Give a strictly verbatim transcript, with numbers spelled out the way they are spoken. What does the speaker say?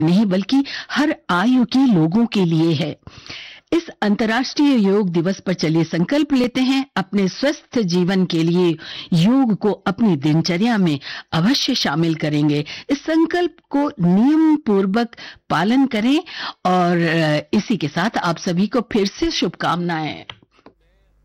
नहीं बल्कि हर आयु के लोगों के लिए है। इस अंतर्राष्ट्रीय योग दिवस पर चलिए संकल्प लेते हैं, अपने स्वस्थ जीवन के लिए योग को अपनी दिनचर्या में अवश्य शामिल करेंगे। इस संकल्प को नियम पूर्वक पालन करें और इसी के साथ आप सभी को फिर से शुभकामनाएं।